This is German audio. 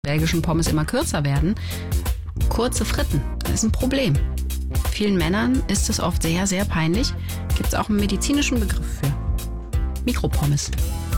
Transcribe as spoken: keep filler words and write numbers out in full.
belgischen Pommes immer kürzer werden. Kurze Fritten, das ist ein Problem. Vielen Männern ist es oft sehr, sehr peinlich. Gibt es auch einen medizinischen Begriff für. Mikropommes.